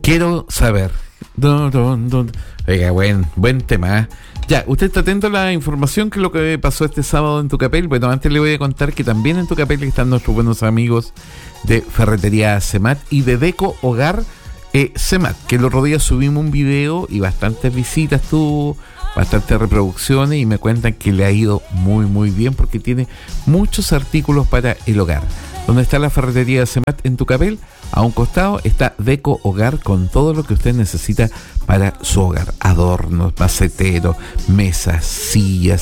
Quiero saber. Oiga, buen tema, ¿eh? Ya, usted está atento a la información que es lo que pasó este sábado en Tucapel. Bueno, antes le voy a contar que también en Tucapel están nuestros buenos amigos de Ferretería Semat y de Deco Hogar Semat, que el otro día subimos un video y bastantes visitas tuvo, bastantes reproducciones, y me cuentan que le ha ido muy bien porque tiene muchos artículos para el hogar. ¿Dónde está la Ferretería Semat en Tucapel? A un costado está Deco Hogar, con todo lo que usted necesita para su hogar: adornos, maceteros, mesas, sillas,